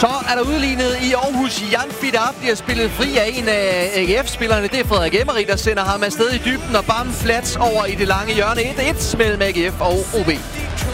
Så er der udlignet i Aarhus. Jan Fidar bliver spillet fri af en af AGF-spillerne. Det er Frederik Emmerik, der sender ham afsted i dybden, og bam, flats over i det lange hjørne. 1-1 mellem AGF og OB.